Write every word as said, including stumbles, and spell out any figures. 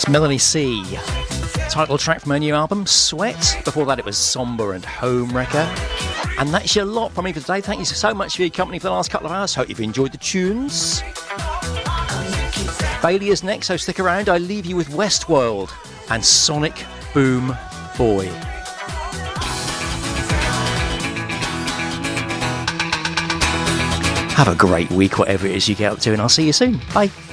Melanie C. Title track from her new album, Sweat. Before that, it was Somber and Homewrecker. And that's your lot from me for today. Thank you so much for your company for the last couple of hours. Hope you've enjoyed the tunes. Bailey is next, so stick around. I leave you with Westworld and Sonic Boom Boy. Have a great week, whatever it is you get up to, and I'll see you soon. Bye.